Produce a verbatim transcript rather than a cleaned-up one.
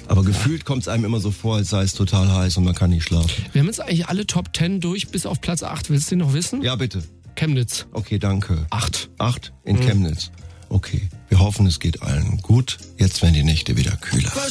Aber gefühlt kommt es einem immer so vor, als sei es total heiß und man kann nicht schlafen. Wir haben jetzt eigentlich alle Top Ten durch, bis auf Platz acht. Willst du den noch wissen? Ja, bitte. Chemnitz. Okay, danke. Acht. Acht in mhm. Chemnitz. Okay, wir hoffen, es geht allen gut. Jetzt werden die Nächte wieder kühler.